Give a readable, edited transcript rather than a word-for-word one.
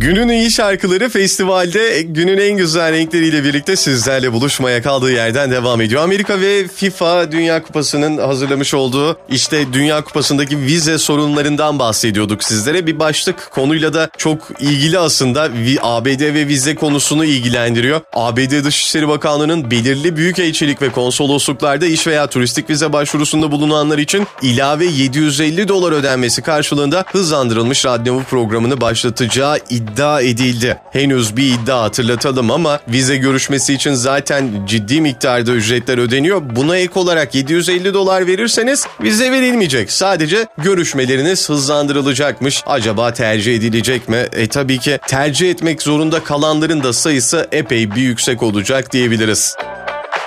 Günün iyi şarkıları festivalde günün en güzel renkleriyle birlikte sizlerle buluşmaya kaldığı yerden devam ediyor. Amerika ve FIFA Dünya Kupası'nın hazırlamış olduğu işte Dünya Kupası'ndaki vize sorunlarından bahsediyorduk sizlere. Bir başlık konuyla da çok ilgili aslında, ABD ve vize konusunu ilgilendiriyor. ABD Dışişleri Bakanlığı'nın belirli büyükelçilik ve konsolosluklarda iş veya turistik vize başvurusunda bulunanlar için ilave $750 ödenmesi karşılığında hızlandırılmış randevu programını başlatacağı iddia edildi. Henüz bir iddia hatırlatalım ama vize görüşmesi için zaten ciddi miktarda ücretler ödeniyor. Buna ek olarak $750 verirseniz vize verilmeyecek. Sadece görüşmeleriniz hızlandırılacakmış. Acaba tercih edilecek mi? Tabii ki tercih etmek zorunda kalanların da sayısı epey bir yüksek olacak diyebiliriz.